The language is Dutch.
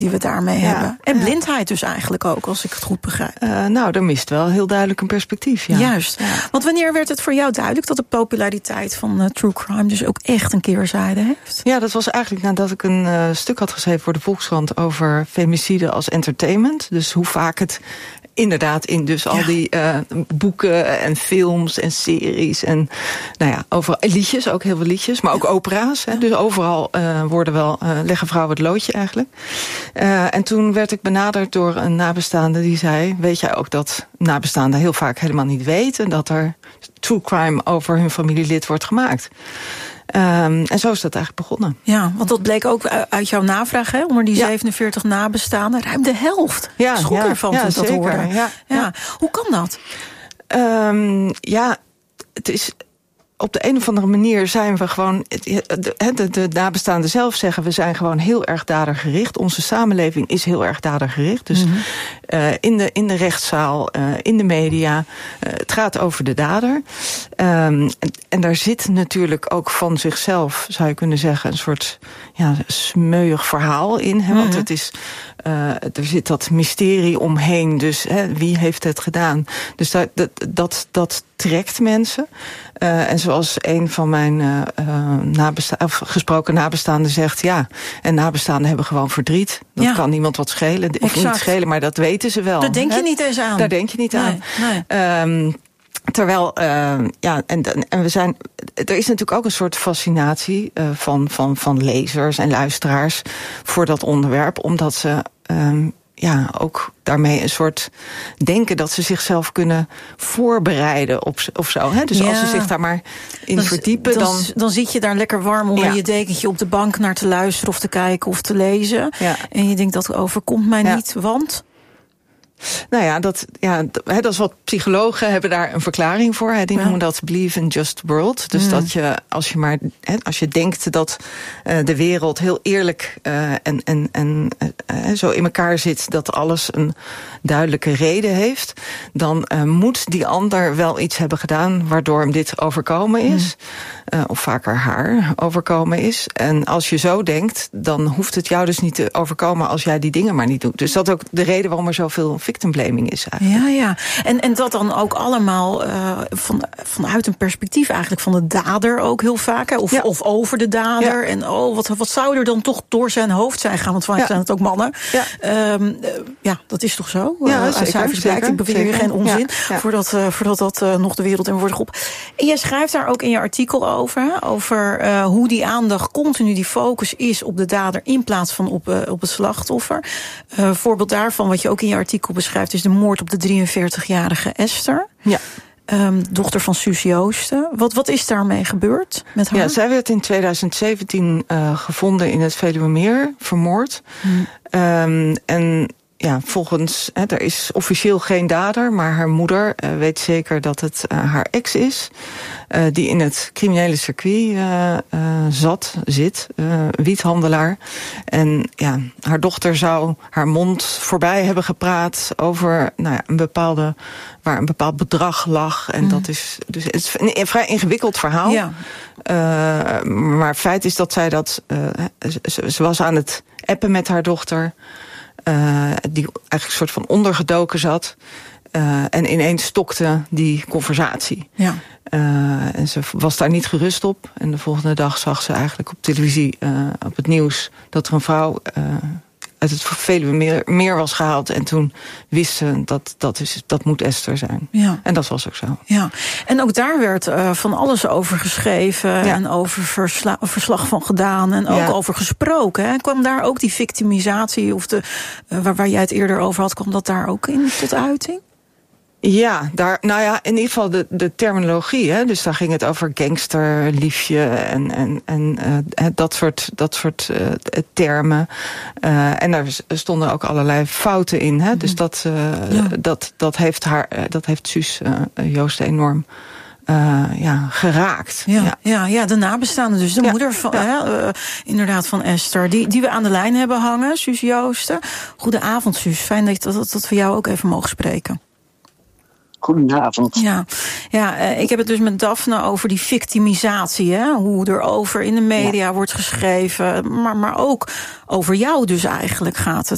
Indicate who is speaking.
Speaker 1: die we daarmee hebben. En blindheid dus eigenlijk ook, als ik het goed begrijp.
Speaker 2: Er mist wel heel duidelijk een perspectief, ja.
Speaker 1: Juist. Ja. Want wanneer werd het voor jou duidelijk dat de populariteit van true crime dus ook echt een keerzijde heeft?
Speaker 2: Ja, dat was eigenlijk nadat ik een stuk had geschreven voor de Volkskrant over femicide als entertainment. Dus hoe vaak het inderdaad in dus al die boeken en films en series en overal liedjes, ook heel veel liedjes, maar ook opera's. Hè, dus overal leggen vrouwen het loodje eigenlijk. En toen werd ik benaderd door een nabestaande die zei, weet jij ook dat nabestaanden heel vaak helemaal niet weten dat er true crime over hun familielid wordt gemaakt. En zo is dat eigenlijk begonnen.
Speaker 1: Ja, want dat bleek ook uit jouw navraag, hè? Onder die 47 nabestaanden. Ruim de helft. Ja, schrok ervan toen dat hoorde. Ja. Hoe kan dat? Het is op de een of andere manier zijn we gewoon, de nabestaanden zelf zeggen, we zijn gewoon heel erg dadergericht. Onze samenleving is heel erg dadergericht. Dus in de rechtszaal, in de media, het gaat over de dader. En daar zit natuurlijk ook van zichzelf, zou je kunnen zeggen, een soort smeuig verhaal in. Hè? Want het is, er zit dat mysterie omheen. Dus wie heeft het gedaan? Dus dat trekt mensen. En zoals een van mijn gesproken nabestaanden zegt, en nabestaanden hebben gewoon verdriet. Dat kan niemand wat schelen. Of niet schelen, maar dat weten ze wel. Daar denk je niet eens aan.
Speaker 2: Daar denk je niet aan. Nee. Terwijl, en we zijn, er is natuurlijk ook een soort fascinatie van lezers en luisteraars voor dat onderwerp, omdat ze ook daarmee een soort denken dat ze zichzelf kunnen voorbereiden of zo. Hè? Dus als ze zich daar maar in verdiepen,
Speaker 1: dan zit je daar lekker warm onder je dekentje op de bank naar te luisteren of te kijken of te lezen. Ja. En je denkt, dat overkomt mij niet, want
Speaker 2: dat is wat psychologen hebben daar een verklaring voor. Die noemen dat believe in just world. Dus dat je, als je denkt dat de wereld heel eerlijk en zo in elkaar zit, dat alles een duidelijke reden heeft, dan moet die ander wel iets hebben gedaan waardoor hem dit overkomen is. Of vaker haar overkomen is. En als je zo denkt, dan hoeft het jou dus niet te overkomen als jij die dingen maar niet doet. Dus dat is ook de reden waarom er zoveel victim blaming is eigenlijk.
Speaker 1: Ja. En dat dan ook allemaal vanuit een perspectief eigenlijk van de dader ook heel vaak. Hè? Of over de dader. En wat zou er dan toch door zijn hoofd zijn gaan? Want vaak zijn het ook mannen. Dat is toch zo?
Speaker 2: Zeker.
Speaker 1: Ik beweer hier geen onzin. Voordat dat nog de wereld in wordt geroepen. En jij schrijft daar ook in je artikel over hoe die aandacht continu die focus is op de dader in plaats van op het slachtoffer. Voorbeeld daarvan, wat je ook in je artikel beschrijft, is de moord op de 43-jarige Esther. Ja. Dochter van Suus Joosten. Wat is daarmee gebeurd met haar?
Speaker 2: Ja, zij werd in 2017 gevonden in het Veluwemeer, vermoord. Volgens, er is officieel geen dader, maar haar moeder weet zeker dat het haar ex is. Die in het criminele circuit zit, wiethandelaar. En haar dochter zou haar mond voorbij hebben gepraat over waar een bepaald bedrag lag. En dat is, dus het is een vrij ingewikkeld verhaal. Ja. Maar feit is dat zij ze was aan het appen met haar dochter, die eigenlijk een soort van ondergedoken zat. En ineens stokte die conversatie. Ja. En ze was daar niet gerust op. En de volgende dag zag ze eigenlijk op televisie, op het nieuws, dat er een vrouw uit het Veluwemeer was gehaald. En toen wist ze dat moet Esther zijn. Ja. En dat was ook zo.
Speaker 1: Ja. En ook daar werd van alles over geschreven. En over verslag van gedaan. En ook over gesproken. Hè. Kwam daar ook die victimisatie, of waar jij het eerder over had, kwam dat daar ook in tot uiting?
Speaker 2: Ja, in ieder geval de terminologie. Hè? Dus daar ging het over gangster, liefje en dat soort termen. En daar stonden ook allerlei fouten in. Hè? Dus dat heeft Suus Joosten enorm geraakt.
Speaker 1: Ja, de nabestaanden, dus de moeder van, inderdaad van Esther, die we aan de lijn hebben hangen, Suus Joosten. Goedenavond, Suus. Fijn dat we jou ook even mogen spreken.
Speaker 3: Goedenavond.
Speaker 1: Ja, ik heb het dus met Daphne over die victimisatie. Hè? Hoe er over in de media wordt geschreven. Maar ook over jou dus eigenlijk gaat het.